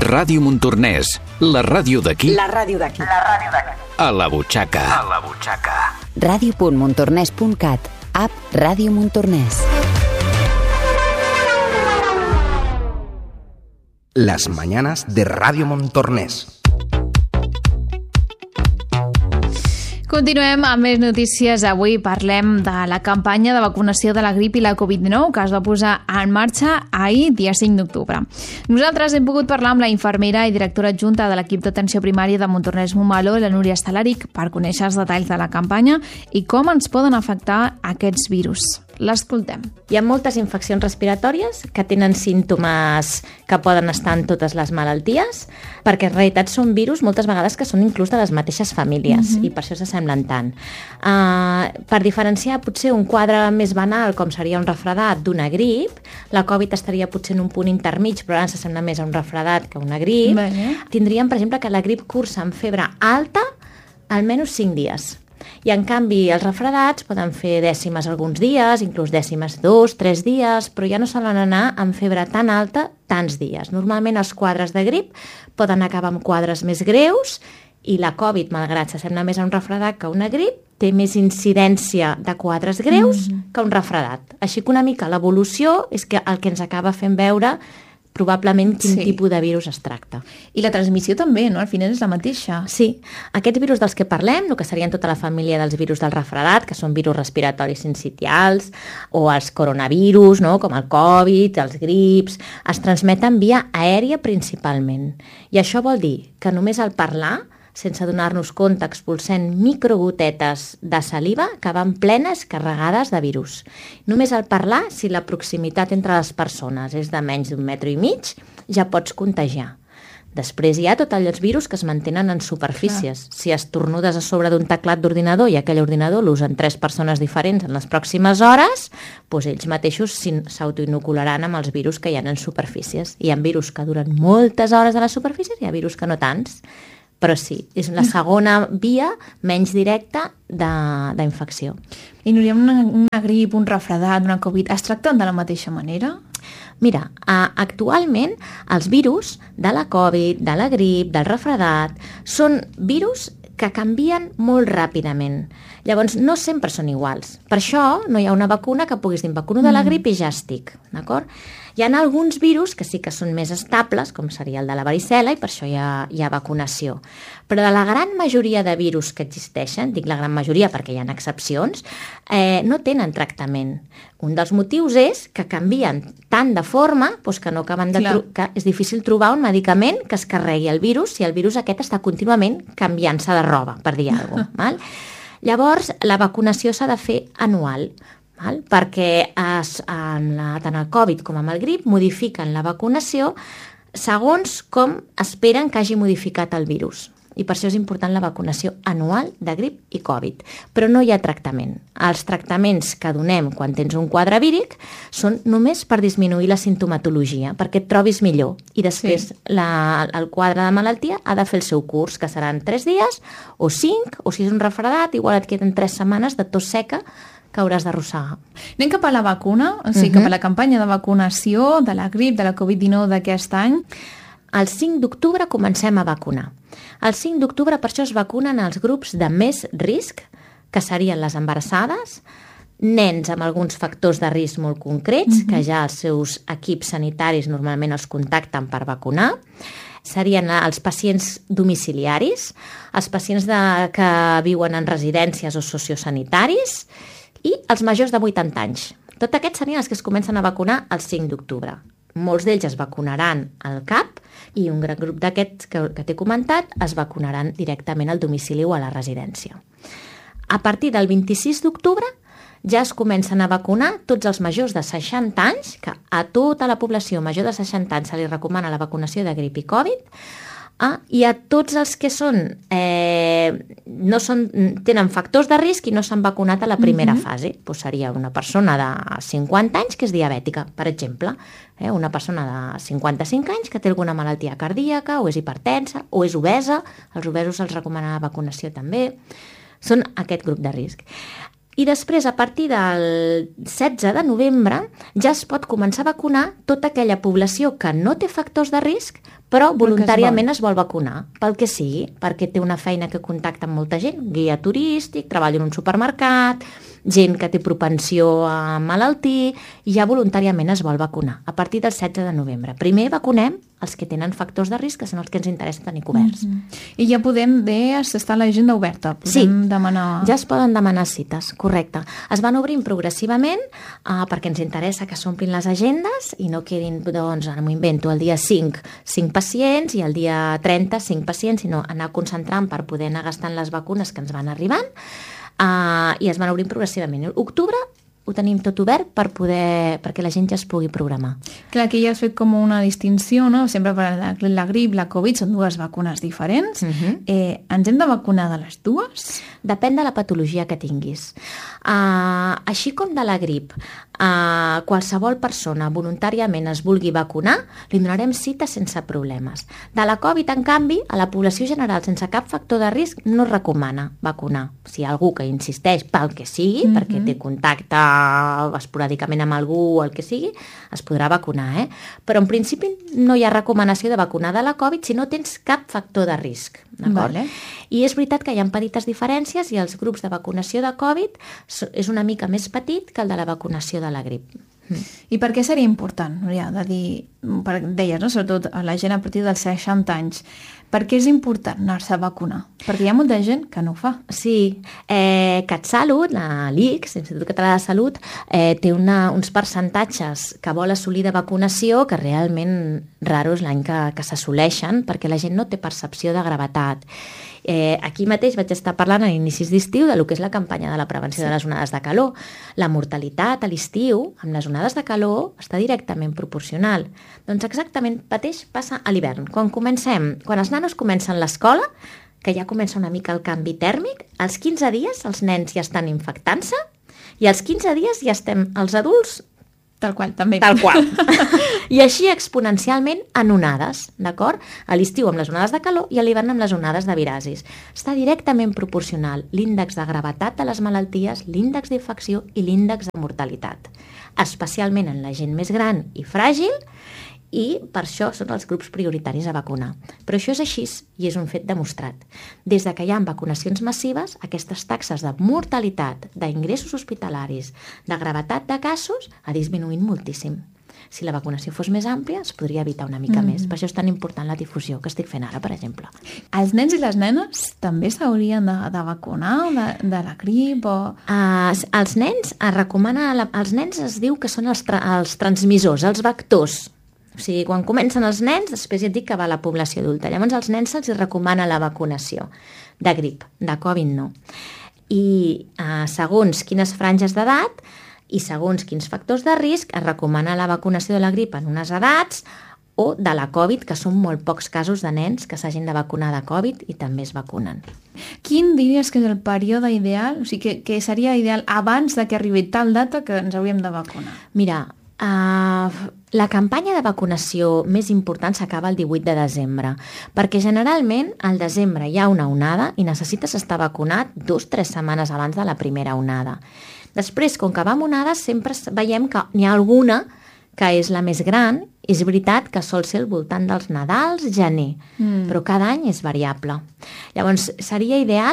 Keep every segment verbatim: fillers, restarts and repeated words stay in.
Ràdio Montornès, la ràdio d'aquí. La ràdio d'aquí. La ràdio d'aquí. A la butxaca. A la butxaca. ràdio punt montornès punt cat. App Ràdio Montornès. Las mañanas de Radio Montornès. Continuem amb més notícies. Avui parlem de la campanya de vacunació de la grip i la covid dinou que es va posar en marxa ahir, dia cinc d'octubre. Nosaltres hem pogut parlar amb la infermera i directora adjunta de l'equip d'atenció primària de Montornès Montmeló, la Núria Estalaric, per conèixer els detalls de la campanya i com ens poden afectar aquests virus. L'escoltem. Hi ha moltes infeccions respiratòries que tenen símptomes que poden estar en totes les malalties, perquè en realitat són virus moltes vegades que són inclús de les mateixes famílies, uh-huh. i per això s'assemblen tant. Uh, per diferenciar potser un quadre més banal, com seria un refredat d'una grip, la Covid estaria potser en un punt intermig, però ara s'assembla més a un refredat que a una grip. Bé. Tindríem, per exemple, que la grip cursa amb febre alta almenys cinc dies. I en canvi els refredats poden fer dècimes alguns dies, inclús dècimes dos, tres dies, però ja no solen anar amb febre tan alta tants dies. Normalment els quadres de grip poden acabar amb quadres més greus i la Covid, malgrat s'assembla més a un refredat que a una grip, té més incidència de quadres greus mm-hmm. que un refredat. Així que una mica l'evolució és que el que ens acaba fent veure probablement quin sí. tipus de virus es tracta. I la transmissió també, no? Al final és la mateixa. Sí. Aquests virus dels que parlem, el que serien tota la família dels virus del refredat, que són virus respiratoris sincitials, o els coronavirus, no? Com el Covid, els grips, es transmeten via aèria principalment. I això vol dir que només al parlar, sense donar-nos compte, expulsem microgotetes de saliva que van plenes carregades de virus. Només al parlar, si la proximitat entre les persones és de menys d'un metre i mig, ja pots contagiar. Després hi ha tots els virus que es mantenen en superfícies. Clar. Si estornudes a sobre d'un teclat d'ordinador i aquell ordinador l'usen tres persones diferents en les pròximes hores, doncs ells mateixos s'autoinocularan amb els virus que hi ha en superfícies. Hi ha virus que duren moltes hores a les superfícies i hi ha virus que no tants. Però sí, és la segona via menys directa d'infecció. I Núria, una, una grip, un refredat, una Covid, es tracten de la mateixa manera? Mira, actualment els virus de la Covid, de la grip, del refredat, són virus que canvien molt ràpidament. Llavors, no sempre són iguals. Per això no hi ha una vacuna que puguis dir vacuno de la grip i ja estic, d'acord? Hi ha alguns virus que sí que són més estables, com seria el de la varicel·la, i per això hi ha, hi ha vacunació. Però de la gran majoria de virus que existeixen, dic la gran majoria perquè hi ha excepcions, eh, no tenen tractament. Un dels motius és que canvien tant de forma doncs que no acaben de tro- que és difícil trobar un medicament que es carregui el virus si el virus aquest està contínuament canviant-se de roba, per dir alguna cosa. Val? Llavors, la vacunació s'ha de fer anual, val? Perquè es, en la, tant el Covid com amb el grip modifiquen la vacunació segons com esperen que hagi modificat el virus. I per això és important la vacunació anual de grip i Covid. Però no hi ha tractament. Els tractaments que donem quan tens un quadre víric són només per disminuir la sintomatologia, perquè et trobis millor. I després sí. la, el quadre de malaltia ha de fer el seu curs, que seran tres dies o cinc, o si és un refredat, igual et queden tres setmanes de tos seca que hauràs d'arrossegar. Anem cap a la vacuna, o sigui, uh-huh. cap a la campanya de vacunació de la grip, de la covid dinou d'aquest any. El cinc d'octubre comencem a vacunar. El cinc d'octubre per això es vacunen els grups de més risc, que serien les embarassades, nens amb alguns factors de risc molt concrets, uh-huh. que ja els seus equips sanitaris normalment els contacten per vacunar, serien els pacients domiciliaris, els pacients de, que viuen en residències o sociosanitaris i els majors de vuitanta anys. Tots aquests serien els que es comencen a vacunar el cinc d'octubre. Molts d'ells es vacunaran al C A P i un gran grup d'aquests que, que t'he comentat es vacunaran directament al domicili o a la residència. A partir del vint-i-sis d'octubre ja es comencen a vacunar tots els majors de seixanta anys, que a tota la població major de seixanta anys se li recomana la vacunació de grip i Covid, ah, i a tots els que són, eh, no són, tenen factors de risc i no s'han vacunat a la primera uh-huh. fase. Pues seria una persona de cinquanta anys que és diabètica, per exemple, eh, una persona de cinquanta-cinc anys que té alguna malaltia cardíaca o és hipertensa o és obesa, els obesos se'ls recomana la vacunació també, són aquest grup de risc. I després, a partir del setze de novembre, ja es pot començar a vacunar tota aquella població que no té factors de risc, però voluntàriament es vol vacunar, pel que sigui, perquè té una feina que contacta amb molta gent, guia turístic, treballa en un supermercat, gent que té propensió a malaltir, i ja voluntàriament es vol vacunar, a partir del setze de novembre. Primer vacunem els que tenen factors de risc, que són els que ens interessa tenir coberts. Mm-hmm. I ja podem, deies, està l'agenda oberta, podem sí, demanar... ja es poden demanar cites, correcte. Es van obrint progressivament uh, perquè ens interessa que s'omplin les agendes i no quedin, doncs, ara m'ho invento, el dia cinc, cinc pacients i el dia trenta, cinc pacients, sinó anar concentrant per poder anar gastant les vacunes que ens van arribant, uh, i es van obrint progressivament. Octubre ho tenim tot obert per poder, perquè la gent ja es pugui programar. Clar, aquí ja has fet com una distinció, no? Sempre per la, la grip, la Covid, són dues vacunes diferents. Uh-huh. eh, ens hem de vacunar de les dues? Depèn de la patologia que tinguis. Uh, així com de la grip, uh, qualsevol persona voluntàriament es vulgui vacunar, li donarem cita sense problemes. De la Covid, en canvi, a la població general sense cap factor de risc no es recomana vacunar. Si hi ha algú que insisteix pel que sigui, uh-huh. perquè té contacte esporàdicament amb algú o el que sigui, es podrà vacunar, eh? Però en principi no hi ha recomanació de vacunar de la Covid si no tens cap factor de risc, d'acord? Vale. I és veritat que hi ha petites diferències i els grups de vacunació de Covid és una mica més petit que el de la vacunació de la grip. I per què seria important, Núria, de dir, per, deies, no? Sobretot a la gent a partir dels seixanta anys, per què és important anar-se a vacunar? Perquè hi ha molta gent que no ho fa. Sí, eh, CatSalut, l'I C S, l'Institut Català de Salut, eh, té una, uns percentatges que vol assolir de vacunació que realment raros l'any que, que s'assoleixen, perquè la gent no té percepció de gravetat. Eh, aquí mateix vaig estar parlant a inicis d'estiu de lo que és la campanya de la prevenció sí. de les onades de calor. La mortalitat a l'estiu amb les onades de calor està directament proporcional. Doncs exactament mateix passa a l'hivern. Quan comencem, quan els nanos comencen l'escola, que ja comença una mica el canvi tèrmic, als quinze dies els nens ja estan infectant-se i als quinze dies ja estem els adults Tal qual, també. Tal qual. I així exponencialment en onades, d'acord? A l'estiu amb les onades de calor i a l'hivern amb les onades de virasis. Està directament proporcional l'índex de gravetat de les malalties, l'índex d'infecció i l'índex de mortalitat. Especialment en la gent més gran i fràgil, i per això són els grups prioritaris a vacunar. Però això és així i és un fet demostrat. Des de que hi ha vacunacions massives, aquestes taxes de mortalitat, d'ingressos hospitalaris, de gravetat de casos, ha disminuït moltíssim. Si la vacunació fos més àmplia, es podria evitar una mica mm. més. Per això és tan important la difusió que estic fent ara, per exemple. Els nens i les nenes també s'haurien de, de vacunar de, de la grip? O... Uh, els nens es recomana... La, els nens es diu que són els, tra, els transmissors, els vectors. O sigui, quan comencen els nens, després ja et dic que va a la població adulta. Llavors, als nens se'ls recomana la vacunació de grip, de Covid no. I eh, segons quines franges d'edat i segons quins factors de risc, es recomana la vacunació de la grip en unes edats o de la Covid, que són molt pocs casos de nens que s'hagin de vacunar de Covid i també es vacunen. Quin diries que és el període ideal? O sigui, que, que seria ideal abans de que arribi tal data que ens hauríem de vacunar? Mira, Uh, la campanya de vacunació més important s'acaba el divuit de desembre, perquè generalment al desembre hi ha una onada i necessites estar vacunat dos o tres setmanes abans de la primera onada. Després, com que va amb onades, sempre veiem que n'hi ha alguna que és la més gran. És veritat que sol ser al voltant dels Nadals, gener, mm. però cada any és variable. Llavors, seria ideal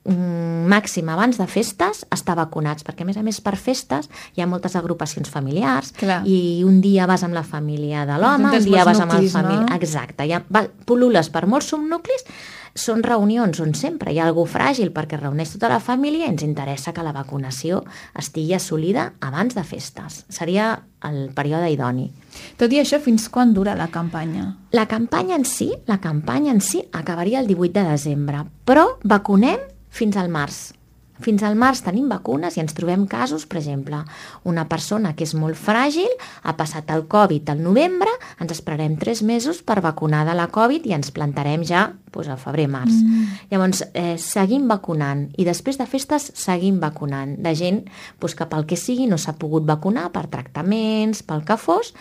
màxim abans de festes estar vacunats, perquè a més a més per festes hi ha moltes agrupacions familiars. Clar. I un dia vas amb la família de l'home, un dia vas amb la família... No? Exacte, ja va, pol·lules per molts subnuclis, són reunions on sempre hi ha algú fràgil perquè reuneix tota la família i ens interessa que la vacunació estigui assolida abans de festes. Seria el període idoni. Tot i això, fins quan dura la campanya? La campanya en si, la campanya en si acabaria el divuit de desembre, però vacunem fins al març. Fins al març tenim vacunes i ens trobem casos, per exemple, una persona que és molt fràgil, ha passat el Covid al novembre, ens esperarem tres mesos per vacunar de la Covid i ens plantarem ja doncs, al febrer-març. Mm. Llavors, eh, seguim vacunant i després de festes seguim vacunant de gent doncs, que pel que sigui no s'ha pogut vacunar per tractaments, pel que fos,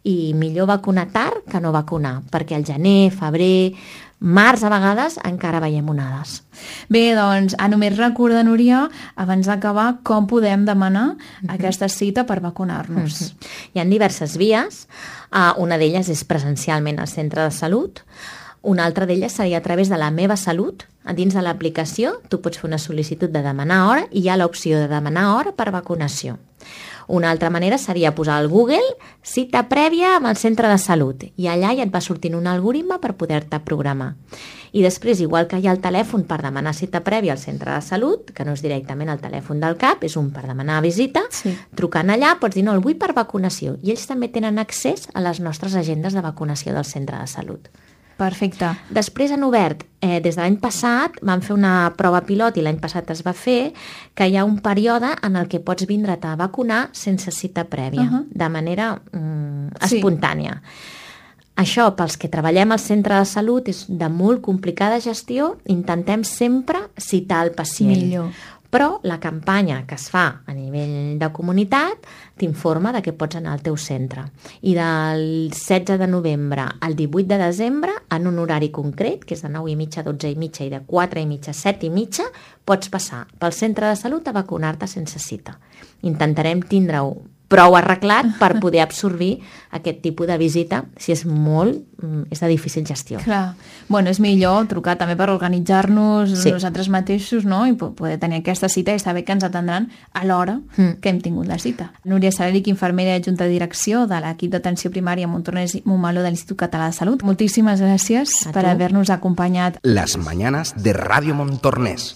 i millor vacunar tard que no vacunar, perquè al gener, febrer, març a vegades encara veiem onades. Bé, doncs, a només recordar, Núria, abans d'acabar, com podem demanar uh-huh. aquesta cita per vacunar-nos. Uh-huh. Hi ha diverses vies. Uh, una d'elles és presencialment al centre de salut. Una altra d'elles seria a través de la Meva Salut. A dins de l'aplicació tu pots fer una sol·licitud de demanar hora i hi ha l'opció de demanar hora per vacunació. Una altra manera seria posar al Google cita prèvia amb el centre de salut i allà ja et va sortint un algoritme per poder-te programar. I després, igual que hi ha el telèfon per demanar cita prèvia al centre de salut, que no és directament el telèfon del C A P, és un per demanar visita, sí. Trucant allà pots dir no, el vull per vacunació i ells també tenen accés a les nostres agendes de vacunació del centre de salut. Perfecte. Després han obert, eh, des de l'any passat, van fer una prova pilot i l'any passat es va fer, que hi ha un període en el que pots vindre't a vacunar sense cita prèvia, uh-huh. de manera mm, espontània. Sí. Això, pels que treballem al centre de salut, és de molt complicada gestió, intentem sempre citar el pacient. Millor. Però la campanya que es fa a nivell de comunitat t'informa de que pots anar al teu centre. I del setze de novembre al divuit de desembre, en un horari concret, que és de nou i mitja a dotze i mitja i de quatre i mitja a set i mitja, pots passar pel centre de salut a vacunar-te sense cita. Intentarem tindre-ho prou arreglat per poder absorbir aquest tipus de visita, si és molt, és de difícil gestió. Clar. Bueno, és millor trucar també per organitzar-nos sí. nosaltres mateixos, no? I poder tenir aquesta cita i saber que ens atendran a l'hora mm. que hem tingut la cita. Núria Saleric, infermera i adjunta de direcció de l'equip d'atenció primària Montornès i Montmeló de l'Institut Català de Salut. Moltíssimes gràcies per haver-nos acompanyat. Las mañanas de Radio Montornès.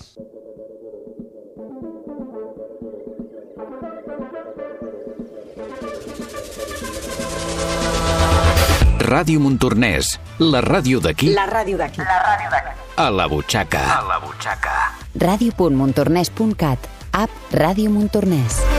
Ràdio Montornès, la ràdio d'aquí. La ràdio d'aquí. La ràdio d'aquí. A la butxaca. A la butxaca. ràdio punt montornès punt cat, app Ràdio Montornès.